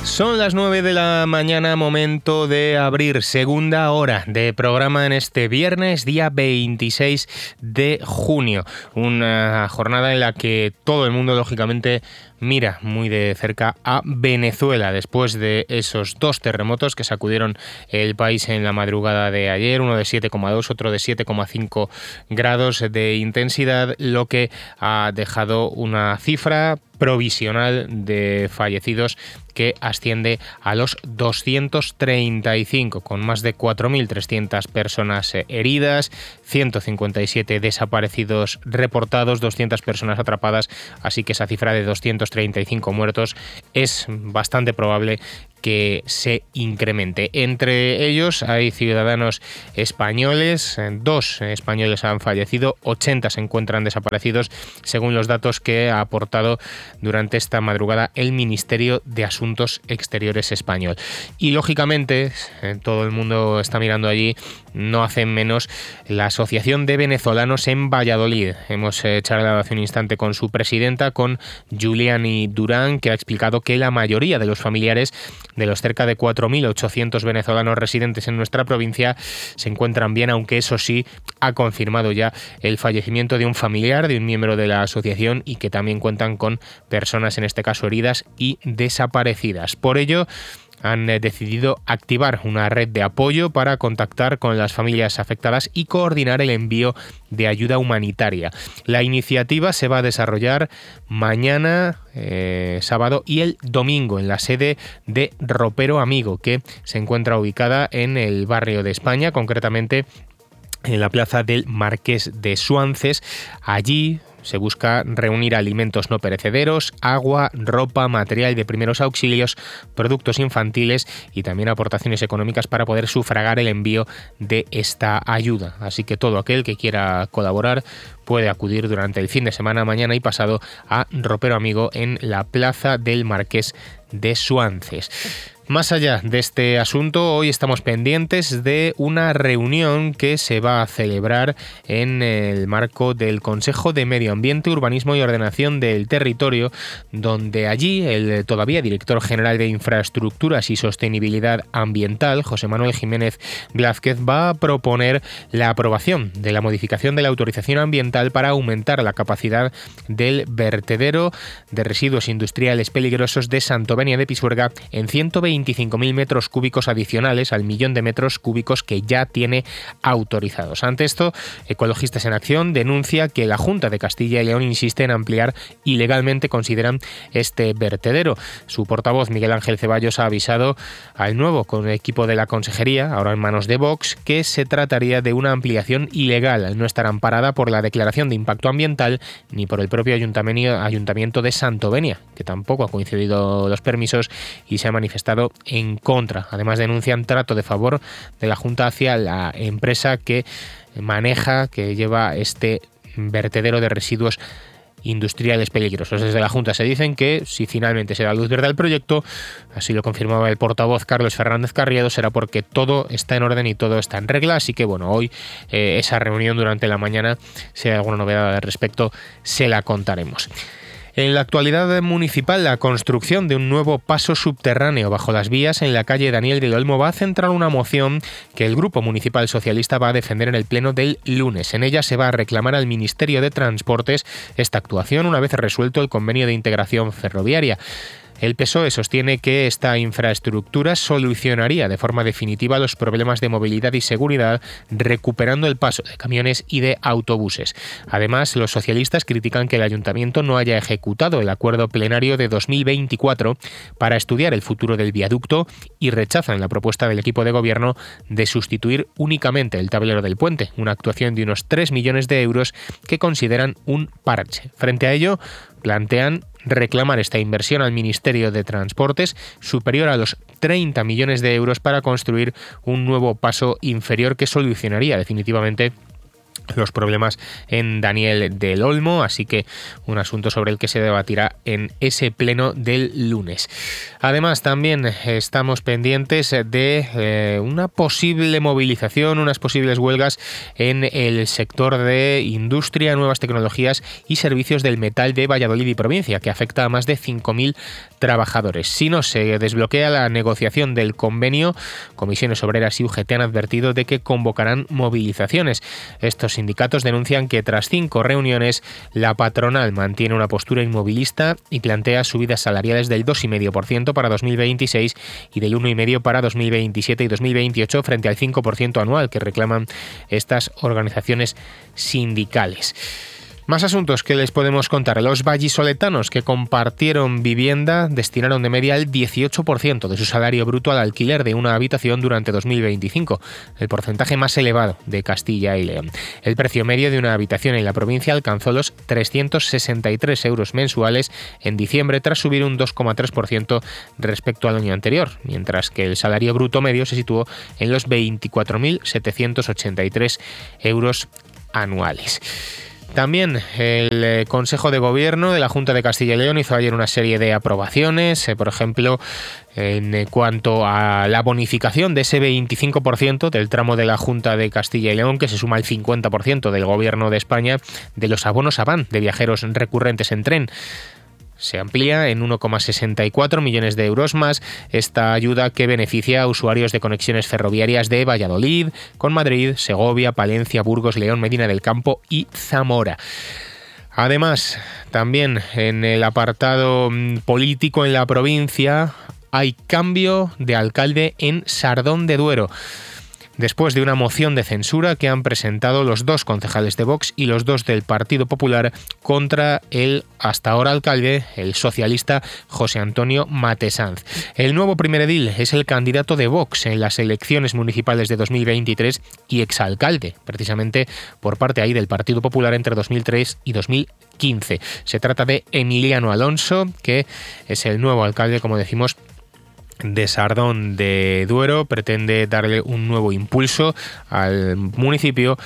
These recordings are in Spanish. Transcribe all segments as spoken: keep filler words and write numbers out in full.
Son las nueve de la mañana, momento de abrir segunda hora de programa en este viernes, día veintiséis de junio. Una jornada en la que todo el mundo, lógicamente, mira muy de cerca a Venezuela después de esos dos terremotos que sacudieron el país en la madrugada de ayer, uno de siete coma dos, otro de siete coma cinco grados de intensidad, lo que ha dejado una cifra provisional de fallecidos que asciende a los doscientos treinta y cinco, con más de cuatro mil trescientas personas heridas, ciento cincuenta y siete desaparecidos reportados, doscientas personas atrapadas, así que esa cifra de doscientos treinta y cinco muertos es bastante probable que se incremente. Entre ellos hay ciudadanos españoles, dos españoles han fallecido, ochenta se encuentran desaparecidos, según los datos que ha aportado durante esta madrugada el Ministerio de Asuntos Exteriores español. Y lógicamente, todo el mundo está mirando allí, no hacen menos la Asociación de Venezolanos en Valladolid. Hemos eh, charlado hace un instante con su presidenta, con Juliani Durán, que ha explicado que la mayoría de los familiares de los cerca de cuatro mil ochocientos venezolanos residentes en nuestra provincia se encuentran bien, aunque eso sí, ha confirmado ya el fallecimiento de un familiar, de un miembro de la asociación, y que también cuentan con personas, en este caso heridas y desaparecidas. Por ello, han decidido activar una red de apoyo para contactar con las familias afectadas y coordinar el envío de ayuda humanitaria. La iniciativa se va a desarrollar mañana, eh, sábado y el domingo en la sede de Ropero Amigo, que se encuentra ubicada en el barrio de España, concretamente en la plaza del Marqués de Suances. Allí se busca reunir alimentos no perecederos, agua, ropa, material de primeros auxilios, productos infantiles y también aportaciones económicas para poder sufragar el envío de esta ayuda. Así que todo aquel que quiera colaborar puede acudir durante el fin de semana, mañana y pasado, a Ropero Amigo en la plaza del Marqués de Suances. Más allá de este asunto, hoy estamos pendientes de una reunión que se va a celebrar en el marco del Consejo de Medio Ambiente, Urbanismo y Ordenación del Territorio, donde allí el todavía director general de Infraestructuras y Sostenibilidad Ambiental, José Manuel Jiménez Blázquez, va a proponer la aprobación de la modificación de la autorización ambiental para aumentar la capacidad del vertedero de residuos industriales peligrosos de Santovenia de Pisuerga en ciento veinticinco mil metros cúbicos adicionales al millón de metros cúbicos que ya tiene autorizados. Ante esto, Ecologistas en Acción denuncia que la Junta de Castilla y León insiste en ampliar ilegalmente, consideran, este vertedero. Su portavoz, Miguel Ángel Ceballos, ha avisado al nuevo con el equipo de la Consejería, ahora en manos de Vox, que se trataría de una ampliación ilegal, al no estar amparada por la declaración de impacto ambiental ni por el propio ayuntamiento, ayuntamiento de Santovenia, que tampoco ha concedido los permisos y se ha manifestado en contra. Además, denuncian trato de favor de la Junta hacia la empresa que maneja, que lleva este vertedero de residuos industriales peligrosos. Desde la Junta se dicen que si finalmente se da luz verde al proyecto, así lo confirmaba el portavoz Carlos Fernández Carriedo, será porque todo está en orden y todo está en regla. Así que bueno, hoy eh, esa reunión durante la mañana, si hay alguna novedad al respecto, se la contaremos. En la actualidad municipal, la construcción de un nuevo paso subterráneo bajo las vías en la calle Daniel del Olmo va a centrar una moción que el Grupo Municipal Socialista va a defender en el pleno del lunes. En ella se va a reclamar al Ministerio de Transportes esta actuación una vez resuelto el convenio de integración ferroviaria. El P S O E sostiene que esta infraestructura solucionaría de forma definitiva los problemas de movilidad y seguridad, recuperando el paso de camiones y de autobuses. Además, los socialistas critican que el ayuntamiento no haya ejecutado el acuerdo plenario de dos mil veinticuatro para estudiar el futuro del viaducto y rechazan la propuesta del equipo de gobierno de sustituir únicamente el tablero del puente, una actuación de unos tres millones de euros que consideran un parche. Frente a ello, plantean reclamar esta inversión al Ministerio de Transportes superior a los treinta millones de euros para construir un nuevo paso inferior que solucionaría definitivamente los problemas en Daniel del Olmo, así que un asunto sobre el que se debatirá en ese pleno del lunes. Además, también estamos pendientes de eh, una posible movilización, unas posibles huelgas en el sector de industria, nuevas tecnologías y servicios del metal de Valladolid y provincia, que afecta a más de cinco mil trabajadores. Si no se desbloquea la negociación del convenio, Comisiones Obreras y U G T han advertido de que convocarán movilizaciones. Estos sindicatos denuncian que tras cinco reuniones la patronal mantiene una postura inmovilista y plantea subidas salariales del dos coma cinco por ciento para dos mil veintiséis y del uno coma cinco por ciento para dos mil veintisiete y dos mil veintiocho frente al cinco por ciento anual que reclaman estas organizaciones sindicales. Más asuntos que les podemos contar. Los vallisoletanos que compartieron vivienda destinaron de media el dieciocho por ciento de su salario bruto al alquiler de una habitación durante dos mil veinticinco, el porcentaje más elevado de Castilla y León. El precio medio de una habitación en la provincia alcanzó los trescientos sesenta y tres euros mensuales en diciembre, tras subir un dos coma tres por ciento respecto al año anterior, mientras que el salario bruto medio se situó en los veinticuatro mil setecientos ochenta y tres euros anuales. También el Consejo de Gobierno de la Junta de Castilla y León hizo ayer una serie de aprobaciones, por ejemplo, en cuanto a la bonificación de ese veinticinco por ciento del tramo de la Junta de Castilla y León, que se suma al cincuenta por ciento del Gobierno de España, de los abonos Avant de viajeros recurrentes en tren. Se amplía en uno coma sesenta y cuatro millones de euros más esta ayuda, que beneficia a usuarios de conexiones ferroviarias de Valladolid con Madrid, Segovia, Palencia, Burgos, León, Medina del Campo y Zamora. Además, también en el apartado político en la provincia hay cambio de alcalde en Sardón de Duero, después de una moción de censura que han presentado los dos concejales de Vox y los dos del Partido Popular contra el hasta ahora alcalde, el socialista José Antonio Matesanz. El nuevo primer edil es el candidato de Vox en las elecciones municipales de dos mil veintitrés y exalcalde, precisamente por parte ahí del Partido Popular entre dos mil tres y dos mil quince. Se trata de Emiliano Alonso, que es el nuevo alcalde, como decimos, de Sardón de Duero. Pretende darle un nuevo impulso al municipio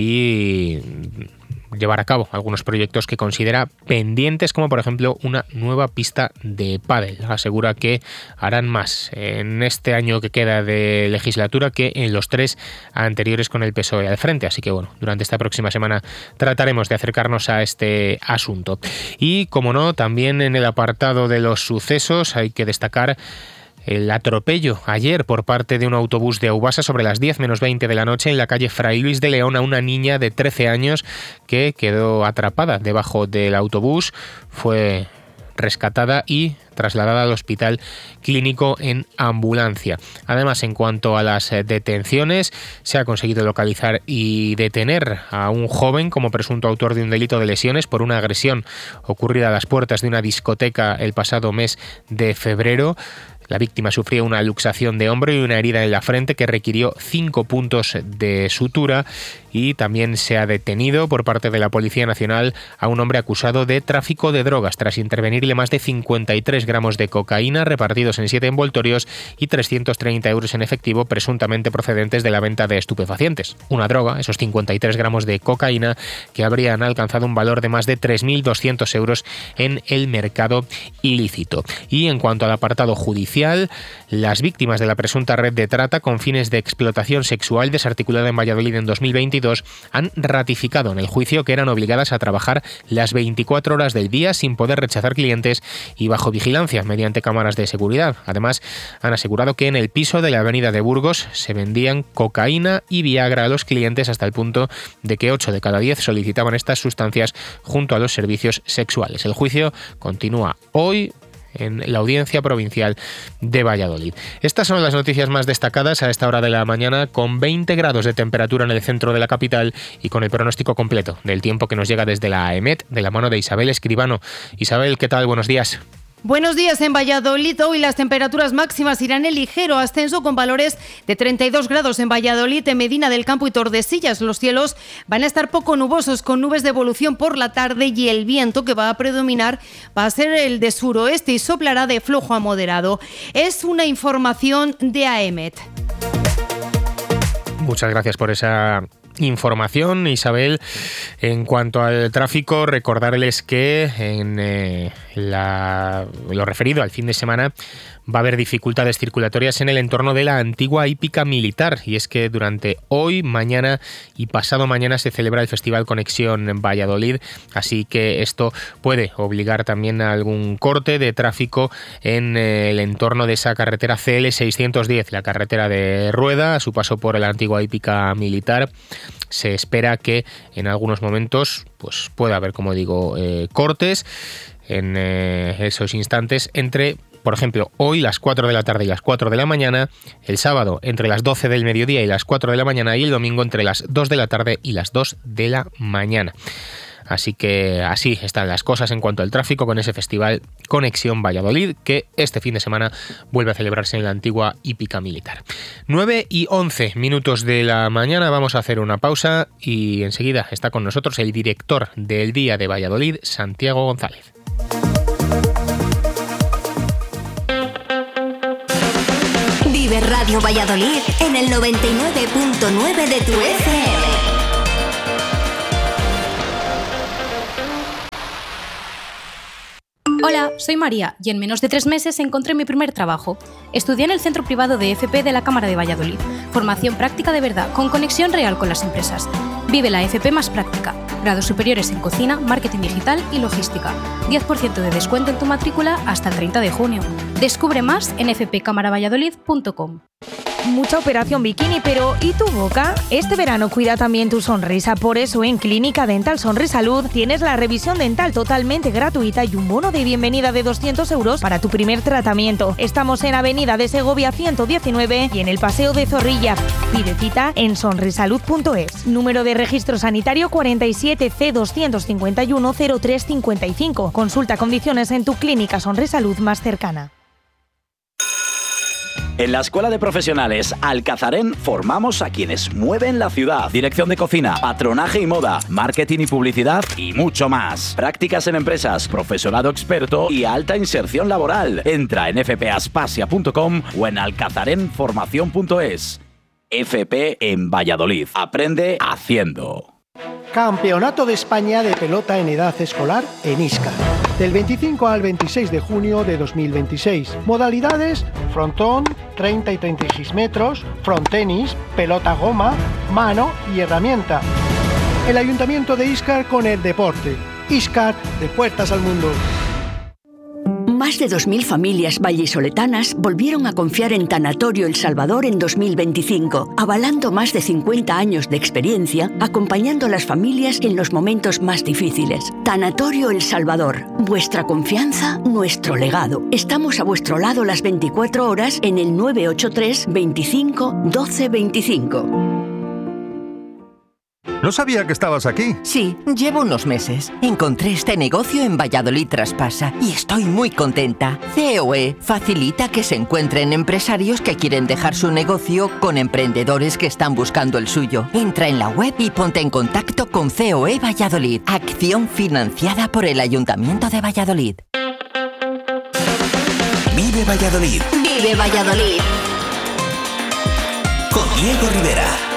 y llevar a cabo algunos proyectos que considera pendientes, como por ejemplo una nueva pista de pádel. Asegura que harán más en este año que queda de legislatura que en los tres anteriores con el P S O E al frente. Así que bueno, durante esta próxima semana trataremos de acercarnos a este asunto. Y como no, también en el apartado de los sucesos hay que destacar el atropello ayer por parte de un autobús de Aubasa sobre las diez menos veinte de la noche en la calle Fray Luis de León a una niña de trece años que quedó atrapada debajo del autobús. Fue rescatada y trasladada al hospital clínico en ambulancia. Además, en cuanto a las detenciones, se ha conseguido localizar y detener a un joven como presunto autor de un delito de lesiones por una agresión ocurrida a las puertas de una discoteca el pasado mes de febrero. La víctima sufrió una luxación de hombro y una herida en la frente que requirió cinco puntos de sutura, y también se ha detenido por parte de la Policía Nacional a un hombre acusado de tráfico de drogas tras intervenirle más de cincuenta y tres gramos de cocaína repartidos en siete envoltorios y trescientos treinta euros en efectivo presuntamente procedentes de la venta de estupefacientes. Una droga, esos cincuenta y tres gramos de cocaína, que habrían alcanzado un valor de más de tres mil doscientos euros en el mercado ilícito. Y en cuanto al apartado judicial, las víctimas de la presunta red de trata con fines de explotación sexual desarticulada en Valladolid en dos mil veintidós han ratificado en el juicio que eran obligadas a trabajar las veinticuatro horas del día sin poder rechazar clientes y bajo vigilancia mediante cámaras de seguridad. Además, han asegurado que en el piso de la avenida de Burgos se vendían cocaína y Viagra a los clientes, hasta el punto de que ocho de cada diez solicitaban estas sustancias junto a los servicios sexuales. El juicio continúa hoy en la Audiencia Provincial de Valladolid. Estas son las noticias más destacadas a esta hora de la mañana, con veinte grados de temperatura en el centro de la capital y con el pronóstico completo del tiempo que nos llega desde la A E M E T, de la mano de Isabel Escribano. Isabel, ¿qué tal? Buenos días. Buenos días en Valladolid. Hoy las temperaturas máximas irán en ligero ascenso, con valores de treinta y dos grados en Valladolid, en Medina del Campo y Tordesillas. Los cielos van a estar poco nubosos, con nubes de evolución por la tarde, y el viento que va a predominar va a ser el de suroeste y soplará de flojo a moderado. Es una información de A E M E T. Muchas gracias por esa información, Isabel. En cuanto al tráfico, recordarles que en eh, la, lo referido al fin de semana va a haber dificultades circulatorias en el entorno de la antigua hípica militar, y es que durante hoy, mañana y pasado mañana se celebra el Festival Conexión en Valladolid, así que esto puede obligar también a algún corte de tráfico en el entorno de esa carretera C L seiscientos diez, la carretera de Rueda, a su paso por la antigua hípica militar. Se espera que en algunos momentos pues pueda haber, como digo, eh, cortes en eh, esos instantes entre, por ejemplo, hoy las cuatro de la tarde y las cuatro de la mañana, el sábado entre las doce del mediodía y las cuatro de la mañana y el domingo entre las dos de la tarde y las dos de la mañana. Así que así están las cosas en cuanto al tráfico con ese festival Conexión Valladolid, que este fin de semana vuelve a celebrarse en la antigua hípica militar. nueve y once minutos de la mañana, vamos a hacer una pausa y enseguida está con nosotros el director del Día de Valladolid, Santiago González. Vive Radio Valladolid en el noventa y nueve punto nueve de tu F M. Hola, soy María y en menos de tres meses encontré mi primer trabajo. Estudié en el Centro Privado de F P de la Cámara de Valladolid. Formación práctica de verdad, con conexión real con las empresas. Vive la F P más práctica. Grados superiores en cocina, marketing digital y logística. diez por ciento de descuento en tu matrícula hasta el treinta de junio. Descubre más en f p cámara valladolid punto com. Mucha operación bikini, pero ¿y tu boca? Este verano cuida también tu sonrisa, por eso en Clínica Dental Sonrisalud tienes la revisión dental totalmente gratuita y un bono de bienvenida de doscientos euros para tu primer tratamiento. Estamos en Avenida de Segovia ciento diecinueve y en el Paseo de Zorrilla. Pide cita en sonrisalud punto es. Número de registro sanitario cuarenta y siete C doscientos cincuenta y uno cero tres cincuenta y cinco. Consulta condiciones en tu clínica Sonrisalud más cercana. En la Escuela de Profesionales Alcazarén formamos a quienes mueven la ciudad. Dirección de cocina, patronaje y moda, marketing y publicidad y mucho más. Prácticas en empresas, profesorado experto y alta inserción laboral. Entra en f p aspasia punto com o en alcazaren formación punto es. F P en Valladolid. Aprende haciendo. Campeonato de España de pelota en edad escolar en Íscar. Del veinticinco al veintiséis de junio de dos mil veintiséis. Modalidades: frontón, treinta y treinta y seis metros, frontenis, pelota goma, mano y herramienta. El Ayuntamiento de Íscar con el deporte. Íscar, de puertas al mundo. Más de dos mil familias vallisoletanas volvieron a confiar en Tanatorio El Salvador en dos mil veinticinco, avalando más de cincuenta años de experiencia, acompañando a las familias en los momentos más difíciles. Tanatorio El Salvador, vuestra confianza, nuestro legado. Estamos a vuestro lado las veinticuatro horas en el nueve ocho tres, veinticinco, doce veinticinco. No sabía que estabas aquí. Sí, llevo unos meses. Encontré este negocio en Valladolid Traspasa y estoy muy contenta. C O E facilita que se encuentren empresarios que quieren dejar su negocio con emprendedores que están buscando el suyo. Entra en la web y ponte en contacto con C O E Valladolid. Acción financiada por el Ayuntamiento de Valladolid. Vive Valladolid. Vive Valladolid. Con Diego Rivera.